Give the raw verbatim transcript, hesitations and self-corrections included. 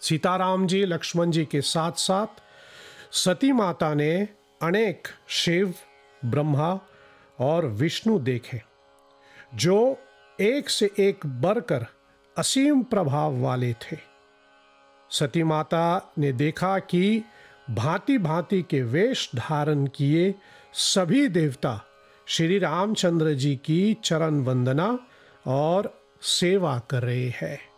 सीताराम जी लक्ष्मण जी के साथ साथ सती माता ने अनेक शिव, ब्रह्मा और विष्णु देखे, जो एक से एक बढ़कर असीम प्रभाव वाले थे। सती माता ने देखा कि भांति भांति के वेश धारण किए सभी देवता श्री रामचंद्र जी की चरण वंदना और सेवा कर रहे हैं।